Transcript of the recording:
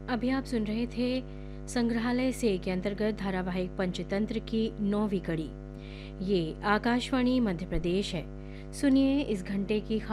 अभी आप सुन रहे थे संग्रहालय से के अंतर्गत धारावाहिक पंचतंत्र की 9वीं कड़ी। ये आकाशवाणी मध्य प्रदेश है। सुनिए इस घंटे की